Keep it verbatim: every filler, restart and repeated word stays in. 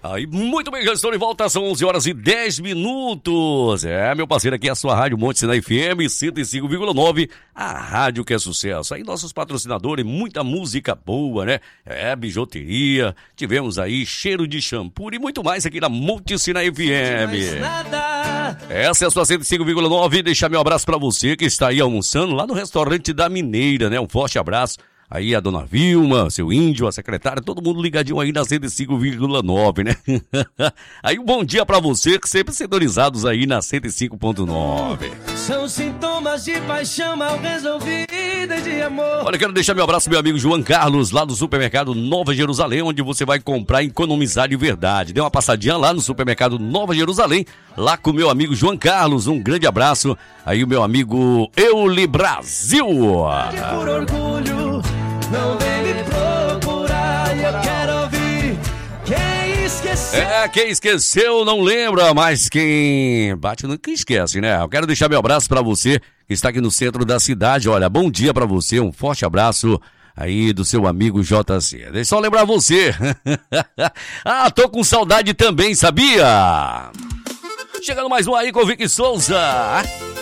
Aí, muito bem, já estou de volta, são onze horas e dez minutos. É, meu parceiro, aqui é a sua Rádio Monte Sinai F M cento e cinco vírgula nove, a rádio que é sucesso. Aí nossos patrocinadores, muita música boa, né? É, bijuteria, tivemos aí cheiro de shampoo e muito mais aqui na Monte Sinai F M. Essa é a sua cento e cinco vírgula nove, deixar meu abraço pra você que está aí almoçando lá no restaurante da Mineira, né? Um forte abraço. Aí a dona Vilma, seu índio, a secretária, todo mundo ligadinho aí na cento e cinco vírgula nove, né? Aí um bom dia pra você, que sempre sintonizados aí na cento e cinco ponto nove. São sintomas de paixão mal resolvida de amor. Olha, quero deixar meu abraço meu amigo João Carlos, lá do supermercado Nova Jerusalém, onde você vai comprar e economizar de verdade. Dê uma passadinha lá no supermercado Nova Jerusalém, lá com meu amigo João Carlos. Um grande abraço. Aí o meu amigo Euli Brasil. Que por orgulho não vem me procurar, eu quero ouvir quem esqueceu. É, quem esqueceu não lembra, mas quem bate nunca esquece, né? Eu quero deixar meu abraço pra você que está aqui no centro da cidade. Olha, bom dia pra você, um forte abraço aí do seu amigo J C. Deixa eu só lembrar você. Ah, tô com saudade também, sabia? Chegando mais um aí com o Vicky Souza.